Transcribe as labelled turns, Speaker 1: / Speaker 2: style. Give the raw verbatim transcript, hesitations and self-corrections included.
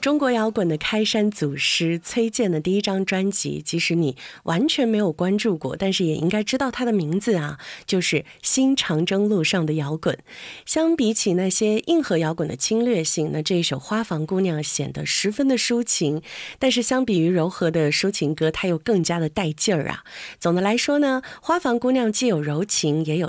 Speaker 1: 中国摇滚的开山祖师崔健的第一张专辑，即使你完全没有关注过，但是也应该知道他的名字啊，就是新长征路上的摇滚。相比起那些硬核摇滚的侵略性，那这一首《花房姑娘》显得十分的抒情，但是相比于柔和的抒情歌，它又更加的带劲儿啊。总的来说呢，《花房姑娘》既有柔情也有